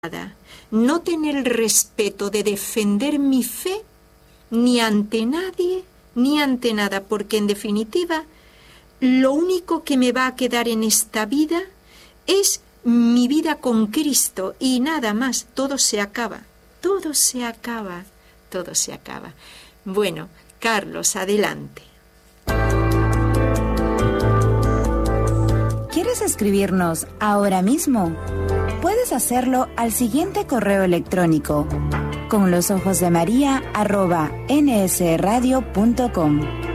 no tener el respeto de defender mi fe ni ante nadie ni ante nada, porque en definitiva lo único que me va a quedar en esta vida es mi vida con Cristo y nada más. Todo se acaba, todo se acaba, todo se acaba. Bueno, Carlos, adelante. ¿Quieres escribirnos ahora mismo? Puedes hacerlo al siguiente correo electrónico: conlosojosdemaria@nsradio.com.